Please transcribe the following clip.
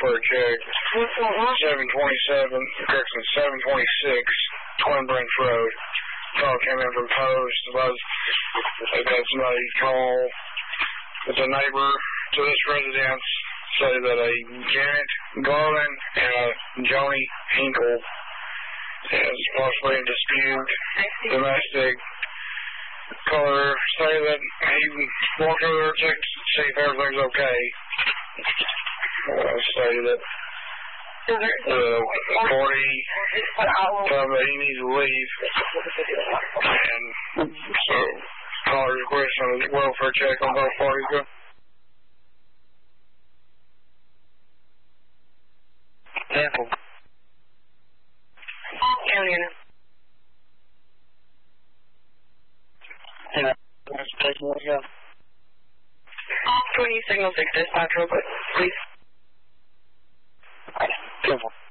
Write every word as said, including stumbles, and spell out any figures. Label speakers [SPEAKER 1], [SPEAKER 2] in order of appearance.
[SPEAKER 1] welfare check. seven twenty-seven, correction, seven twenty-six, Twin Branch Road. Call came in from Post. Was, they had somebody call with a neighbor to this residence, say that a Janet Garland and a Joni Hinkle is possibly in dispute, domestic. Caller say that he walked over there to check to see if everything's okay. Uh, say that the party told him that he needs to leave, and so caller's requesting a welfare check on both parties. Go.
[SPEAKER 2] Apple.
[SPEAKER 3] County.
[SPEAKER 2] Yeah, that's taking what you got.
[SPEAKER 3] twenty signal six dispatch real quick, please.
[SPEAKER 2] Careful.